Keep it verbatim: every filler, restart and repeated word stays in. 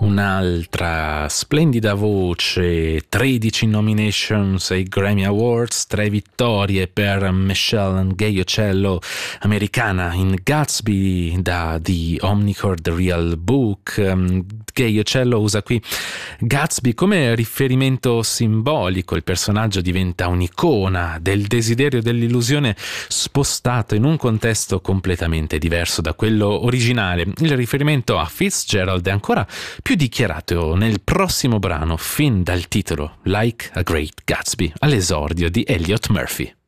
Un'altra splendida voce, tredici nominations ai Grammy Awards, tre vittorie per Michelle Gaiocello, americana, in Gatsby da The Omnichord Real Book. Gaiocello usa qui Gatsby come riferimento simbolico, il personaggio diventa un'icona del desiderio e dell'illusione spostato in un contesto completamente diverso da quello originale. Il riferimento a Fitzgerald è ancora più dichiarato nel prossimo brano, fin dal titolo Like a Great Gatsby, all'esordio di Elliott Murphy.